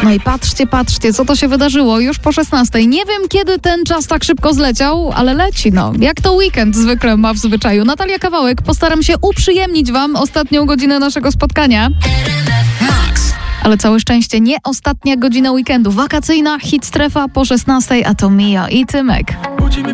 No i patrzcie, co to się wydarzyło już po 16. Nie wiem, kiedy ten czas tak szybko zleciał, ale leci, no. Jak to weekend zwykle ma w zwyczaju. Natalia Kawałek, postaram się uprzyjemnić wam ostatnią godzinę naszego spotkania. Ale całe szczęście nie ostatnia godzina weekendu. Wakacyjna hit strefa po 16, a to Mia i Tymek. Budzimy